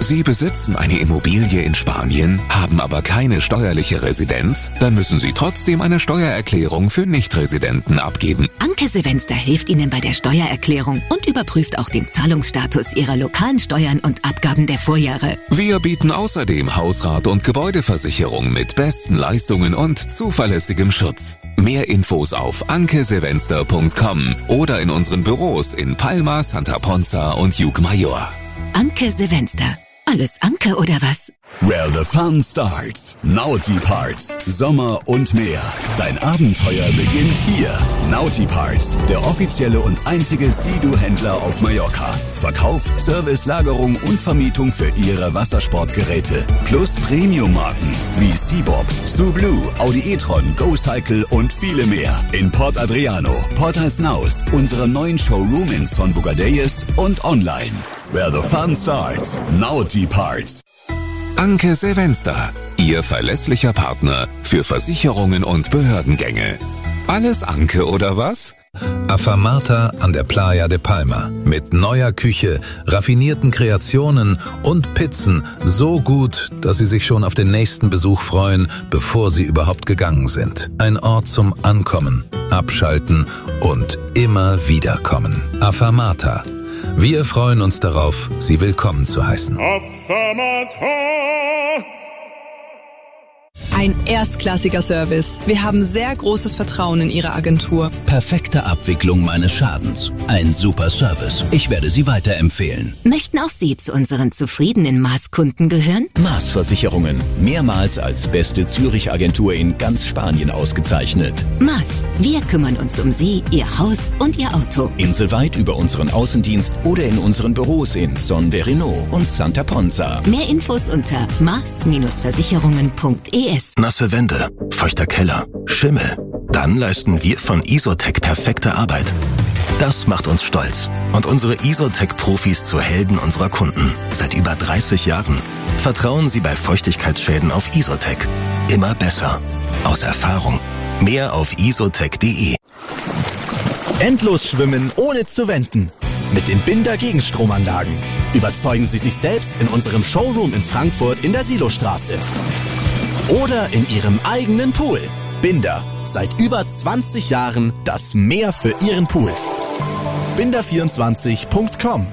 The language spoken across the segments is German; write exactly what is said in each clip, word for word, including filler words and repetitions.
Sie besitzen eine Immobilie in Spanien, haben aber keine steuerliche Residenz? Dann müssen Sie trotzdem eine Steuererklärung für Nichtresidenten abgeben. Anke Sevenster hilft Ihnen bei der Steuererklärung und überprüft auch den Zahlungsstatus Ihrer lokalen Steuern und Abgaben der Vorjahre. Wir bieten außerdem Hausrat- und Gebäudeversicherung mit besten Leistungen und zuverlässigem Schutz. Mehr Infos auf anke sevenster punkt com oder in unseren Büros in Palma, Santa Ponza und Llucmajor. Anke Sevenster. Alles Anke oder was? Where the fun starts. Naughty Parts. Sommer und mehr. Dein Abenteuer beginnt hier. Naughty Parts, der offizielle und einzige Sea-Doo-Händler auf Mallorca. Verkauf, Service, Lagerung und Vermietung für Ihre Wassersportgeräte. Plus Premium-Marken wie Seabob, Sublue, Audi e-tron, GoCycle und viele mehr. In Port Adriano, Port Alsnaus, unserem neuen Showroom in Son Bugadeyes und online. Where the fun starts. Naughty Parts. Anke Sevenster, Ihr verlässlicher Partner für Versicherungen und Behördengänge. Alles Anke oder was? Affamata an der Playa de Palma. Mit neuer Küche, raffinierten Kreationen und Pizzen so gut, dass Sie sich schon auf den nächsten Besuch freuen, bevor Sie überhaupt gegangen sind. Ein Ort zum Ankommen, Abschalten und immer wieder kommen. Affamata. Wir freuen uns darauf, Sie willkommen zu heißen. Ein erstklassiger Service. Wir haben sehr großes Vertrauen in Ihre Agentur. Perfekte Abwicklung meines Schadens. Ein super Service. Ich werde Sie weiterempfehlen. Möchten auch Sie zu unseren zufriedenen Maß-Kunden gehören? Maß Versicherungen. Mehrmals als beste Zürich-Agentur in ganz Spanien ausgezeichnet. Maß. Wir kümmern uns um Sie, Ihr Haus und Ihr Auto. Inselweit über unseren Außendienst oder in unseren Büros in Son Verino und Santa Ponza. Mehr Infos unter maß Versicherungen punkt e s. Nasse Wände, feuchter Keller, Schimmel. Dann leisten wir von Isotec perfekte Arbeit. Das macht uns stolz und unsere Isotec-Profis zu Helden unserer Kunden. Seit über dreißig Jahren. Vertrauen Sie bei Feuchtigkeitsschäden auf Isotec. Immer besser. Aus Erfahrung. Mehr auf isotec punkt de. Endlos schwimmen, ohne zu wenden. Mit den Binder Gegenstromanlagen. Überzeugen Sie sich selbst in unserem Showroom in Frankfurt in der Silostraße. Oder in Ihrem eigenen Pool. Binder. Seit über zwanzig Jahren das Meer für Ihren Pool. binder vierundzwanzig punkt com.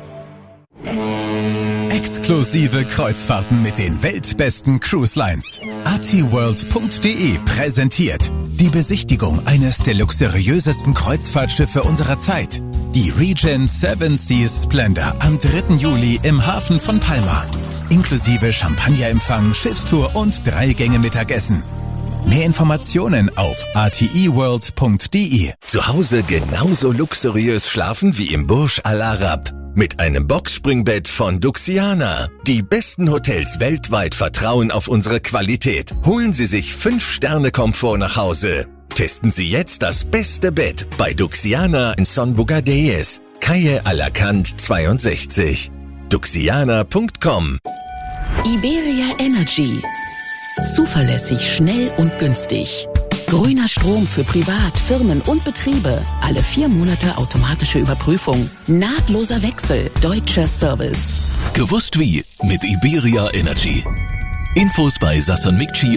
Exklusive Kreuzfahrten mit den weltbesten Cruise Lines. atiworld punkt de präsentiert die Besichtigung eines der luxuriösesten Kreuzfahrtschiffe unserer Zeit. Die Regent Seven Seas Splendor am dritten Juli im Hafen von Palma. Inklusive Champagnerempfang, Schiffstour und drei Gänge Mittagessen. Mehr Informationen auf atiworld punkt de. Zu Hause genauso luxuriös schlafen wie im Burj Al Arab. Mit einem Boxspringbett von Duxiana. Die besten Hotels weltweit vertrauen auf unsere Qualität. Holen Sie sich fünf Sterne Komfort nach Hause. Testen Sie jetzt das beste Bett bei Duxiana in Son Bugadeyes, Calle Alacant zweiundsechzig. duxiana punkt com. Iberia Energy. Zuverlässig, schnell und günstig. Grüner Strom für Privat, Firmen und Betriebe. Alle vier Monate automatische Überprüfung. Nahtloser Wechsel. Deutscher Service. Gewusst wie mit Iberia Energy. Infos bei Sassan Mikci.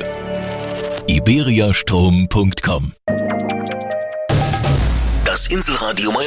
iberiastrom punkt com. Das Inselradio